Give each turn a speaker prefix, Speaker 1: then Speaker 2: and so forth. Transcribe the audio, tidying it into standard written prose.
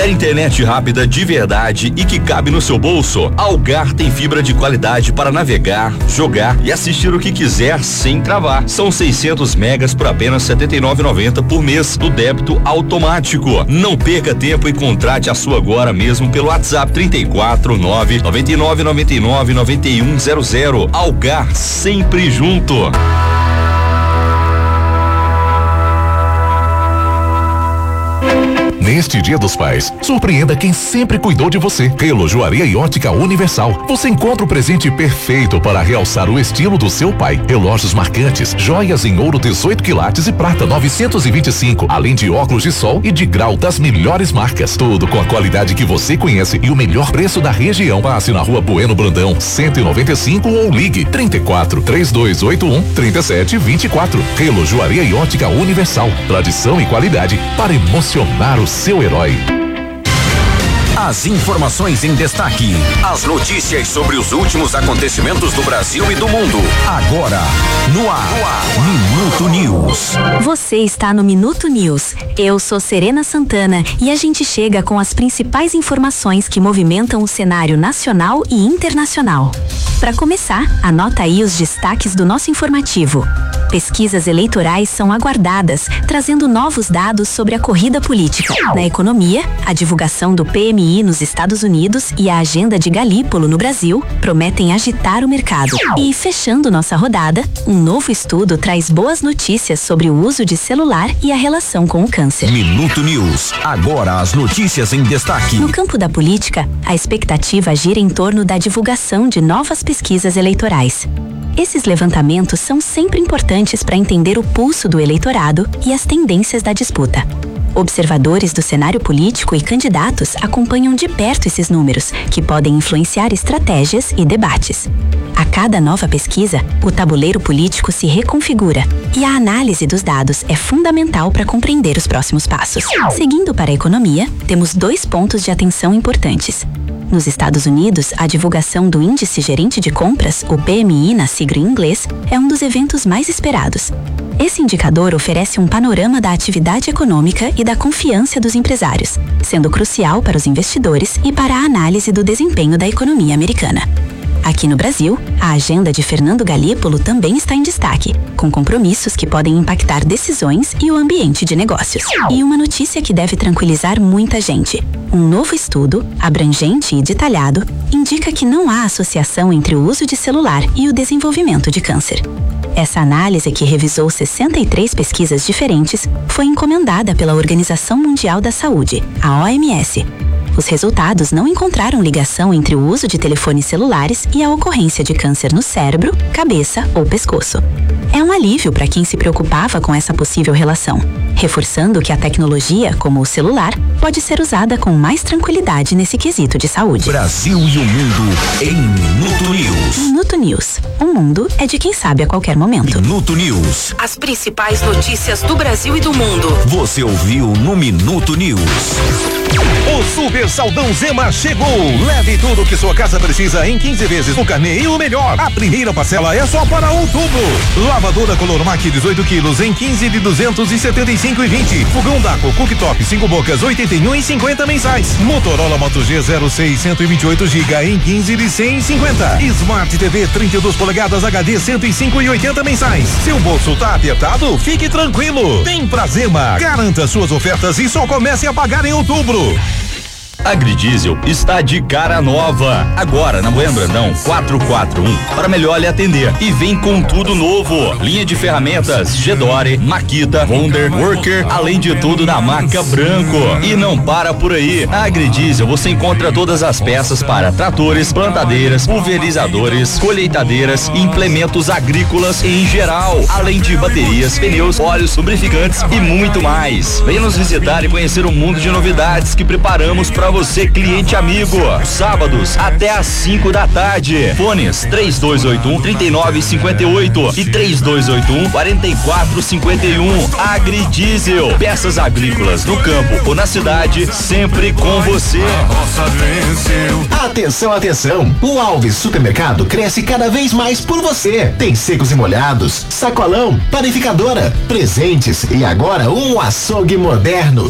Speaker 1: Quer internet rápida de verdade e que cabe no seu bolso? A Algar tem fibra de qualidade para navegar, jogar e assistir o que quiser sem travar. São 600 megas por apenas R$ 79,90 por mês do débito automático. Não perca tempo e contrate a sua agora mesmo pelo WhatsApp 349 99 99 9100. Algar, sempre junto.
Speaker 2: Neste Dia dos Pais, surpreenda quem sempre cuidou de você. Relojoaria e Ótica Universal. Você encontra o presente perfeito para realçar o estilo do seu pai. Relógios marcantes, joias em ouro 18 quilates e prata 925, além de óculos de sol e de grau das melhores marcas. Tudo com a qualidade que você conhece e o melhor preço da região. Passe na Rua Bueno Brandão, 195 ou ligue 34 3281 3724. Relojoaria e Ótica Universal. Tradição e qualidade para emocionar o seu herói.
Speaker 3: As informações em destaque, as notícias sobre os últimos acontecimentos do Brasil e do mundo. Agora, no ar, Minuto News.
Speaker 4: Você está no Minuto News. Eu sou Serena Santana e a gente chega com as principais informações que movimentam o cenário nacional e internacional. Para começar, anota aí os destaques do nosso informativo. Pesquisas eleitorais são aguardadas, trazendo novos dados sobre a corrida política. Na economia, a divulgação do PMI nos Estados Unidos e a agenda de Galípolo no Brasil prometem agitar o mercado. E fechando nossa rodada, um novo estudo traz boas notícias sobre o uso de celular e a relação com o câncer.
Speaker 3: Minuto News, agora as notícias em destaque.
Speaker 4: No campo da política, a expectativa gira em torno da divulgação de novas pesquisas eleitorais. Esses levantamentos são sempre importantes para entender o pulso do eleitorado e as tendências da disputa. Observadores do cenário político e candidatos acompanham de perto esses números, que podem influenciar estratégias e debates. A cada nova pesquisa, o tabuleiro político se reconfigura e a análise dos dados é fundamental para compreender os próximos passos. Seguindo para a economia, temos 2 pontos de atenção importantes. Nos Estados Unidos, a divulgação do Índice Gerente de Compras, o PMI na sigla em inglês, é um dos eventos mais esperados. Esse indicador oferece um panorama da atividade econômica e da confiança dos empresários, sendo crucial para os investidores e para a análise do desempenho da economia americana. Aqui no Brasil, a agenda de Fernando Galípolo também está em destaque, com compromissos que podem impactar decisões e o ambiente de negócios. E uma notícia que deve tranquilizar muita gente. Um novo estudo, abrangente e detalhado, indica que não há associação entre o uso de celular e o desenvolvimento de câncer. Essa análise, que revisou 63 pesquisas diferentes, foi encomendada pela Organização Mundial da Saúde, a OMS. Os resultados não encontraram ligação entre o uso de telefones celulares e a ocorrência de câncer no cérebro, cabeça ou pescoço. É um alívio para quem se preocupava com essa possível relação, reforçando que a tecnologia, como o celular, pode ser usada com mais tranquilidade nesse quesito de saúde.
Speaker 3: Brasil e o mundo em Minuto News.
Speaker 4: Minuto News. O mundo é de quem sabe a qualquer momento.
Speaker 3: Minuto News.
Speaker 5: As principais notícias do Brasil e do mundo.
Speaker 3: Você ouviu no Minuto News.
Speaker 6: O Super Saldão Zema chegou. Leve tudo que sua casa precisa em 15 vezes no carnê e o melhor, a primeira parcela é só para outubro. Lavadora Colormac 18 quilos em 15 de 275,20. Fogão Daco Cooktop 5 bocas 81,50 mensais. Motorola Moto G 06 128 GB em 15 de 100,50. Smart TV 32 polegadas HD 105,80 mensais. Seu bolso tá apertado? Fique tranquilo. Tem pra Zema. Garanta suas ofertas e só comece a pagar em outubro.
Speaker 1: Agridiesel está de cara nova. Agora na Bueno Brandão 441 para melhor lhe atender. E vem com tudo novo. Linha de ferramentas Gedore, Makita, Wonder, Worker, além de tudo da marca Branco. E não para por aí. Na Agridiesel você encontra todas as peças para tratores, plantadeiras, pulverizadores, colheitadeiras, implementos agrícolas em geral, além de baterias, pneus, óleos, lubrificantes e muito mais. Venha nos visitar e conhecer um mundo de novidades que preparamos para você, cliente amigo. Sábados até às 5 da tarde. Fones 3281-3958 e 3281-4451. Agridiesel. Peças agrícolas no campo ou na cidade, sempre com você.
Speaker 7: Atenção, atenção. O Alves Supermercado cresce cada vez mais por você. Tem secos e molhados, sacolão, panificadora, presentes e agora um açougue moderno.